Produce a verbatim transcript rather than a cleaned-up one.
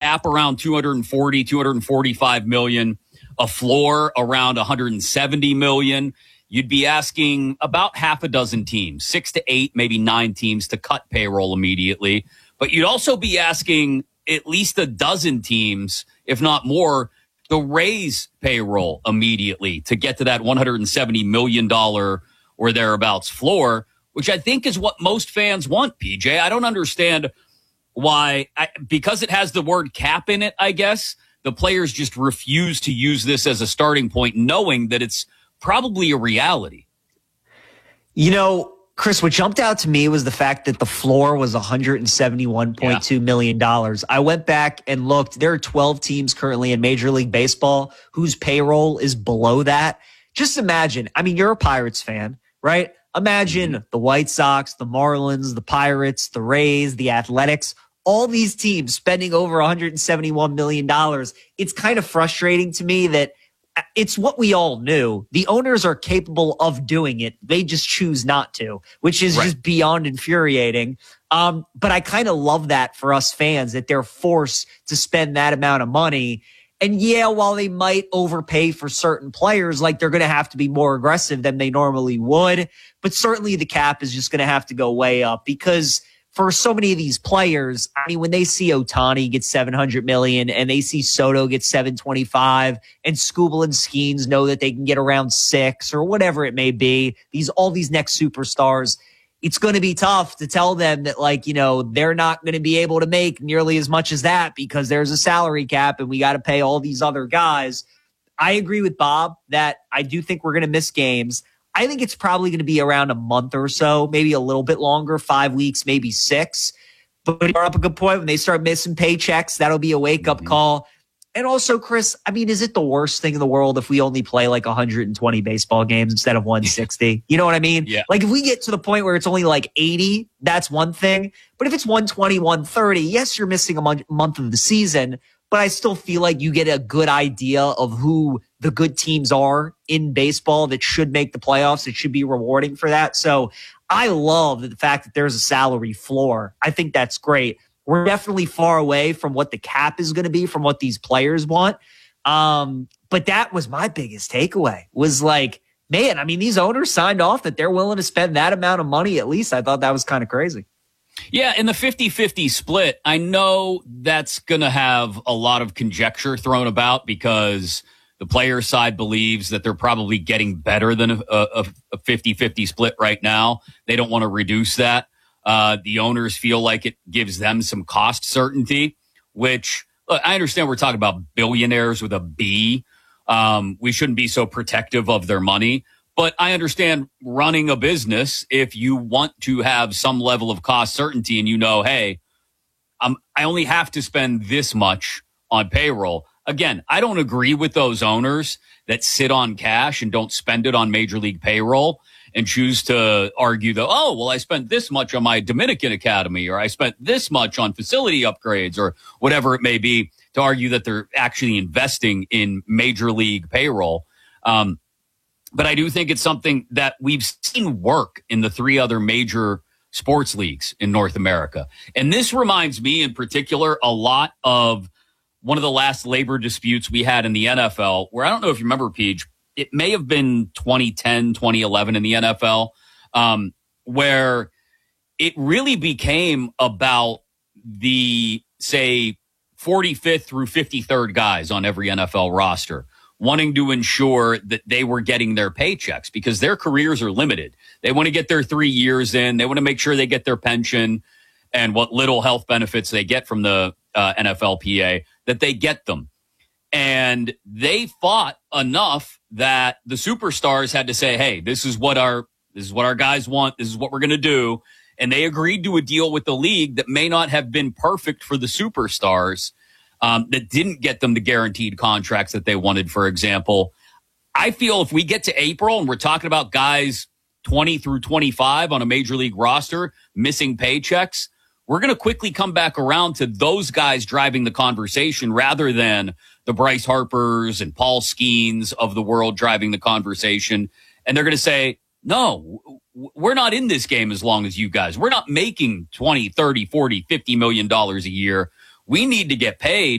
cap around two hundred forty, two hundred forty-five million, a floor around one hundred seventy million, you'd be asking about half a dozen teams, six to eight, maybe nine teams to cut payroll immediately. But you'd also be asking at least a dozen teams, if not more, to raise payroll immediately to get to that one hundred seventy million dollars or thereabouts floor, which I think is what most fans want, P J. I don't understand why, I, because it has the word cap in it, I guess, the players just refuse to use this as a starting point, knowing that it's probably a reality. You know, Chris, what jumped out to me was the fact that the floor was one hundred seventy-one point two million dollars. I went back and looked. There are twelve teams currently in Major League Baseball whose payroll is below that. Just imagine, I mean, you're a Pirates fan, right? Imagine the White Sox, the Marlins, the Pirates, the Rays, the Athletics, all these teams spending over one hundred seventy-one million dollars. It's kind of frustrating to me that it's what we all knew. The owners are capable of doing it. They just choose not to, which is right. just beyond infuriating. Um, but I kind of love that for us fans, that they're forced to spend that amount of money. And yeah, while they might overpay for certain players, like they're going to have to be more aggressive than they normally would. But certainly the cap is just going to have to go way up, because for so many of these players, I mean, when they see Ohtani get seven hundred million dollars and they see Soto get seven twenty-five, and Skubal and Skeens know that they can get around six or whatever it may be, these all these next superstars, it's going to be tough to tell them that, like, you know, they're not going to be able to make nearly as much as that because there's a salary cap and we got to pay all these other guys. I agree with Bob that I do think we're going to miss games. I think it's probably going to be around a month or so, maybe a little bit longer, five weeks, maybe six. But you brought up a good point. When they start missing paychecks, that'll be a wake-up mm-hmm. call. And also, Chris, I mean, is it the worst thing in the world if we only play like one hundred twenty baseball games instead of one sixty? You know what I mean? Yeah. Like if we get to the point where it's only like eighty, that's one thing. But if it's one twenty, one thirty, yes, you're missing a month, month of the season. But I still feel like you get a good idea of who the good teams are in baseball that should make the playoffs. It should be rewarding for that. So I love the fact that there's a salary floor. I think that's great. We're definitely far away from what the cap is going to be, from what these players want. Um, but that was my biggest takeaway, was like, man, I mean, these owners signed off that they're willing to spend that amount of money at least. I thought that was kind of crazy. Yeah, in the fifty-fifty split, I know that's going to have a lot of conjecture thrown about because the player side believes that they're probably getting better than a, a, a fifty-fifty split right now. They don't want to reduce that. Uh, the owners feel like it gives them some cost certainty, which, look, I understand we're talking about billionaires with a B. Um, we shouldn't be so protective of their money. But I understand running a business, if you want to have some level of cost certainty and you know, hey, I'm, I only have to spend this much on payroll. Again, I don't agree with those owners that sit on cash and don't spend it on Major League payroll and choose to argue that, oh, well, I spent this much on my Dominican Academy, or I spent this much on facility upgrades, or whatever it may be, to argue that they're actually investing in Major League payroll. Um, But I do think it's something that we've seen work in the three other major sports leagues in North America. And this reminds me in particular a lot of one of the last labor disputes we had in the N F L, where I don't know if you remember, Peach, it may have been twenty ten, twenty eleven in the N F L, um, where it really became about the, say, forty-fifth through fifty-third guys on every N F L roster, wanting to ensure that they were getting their paychecks because their careers are limited. They want to get their three years in. They want to make sure they get their pension and what little health benefits they get from the uh, N F L P A, that they get them. And they fought enough that the superstars had to say, hey, this is what our, this is what our guys want. This is what we're going to do. And they agreed to a deal with the league that may not have been perfect for the superstars, Um, that didn't get them the guaranteed contracts that they wanted, for example. I feel if we get to April and we're talking about guys twenty through twenty-five on a major league roster missing paychecks, we're going to quickly come back around to those guys driving the conversation rather than the Bryce Harpers and Paul Skeens of the world driving the conversation. And they're going to say, no, we're not in this game as long as you guys. We're not making twenty, thirty, forty, fifty million dollars a year. We need to get paid.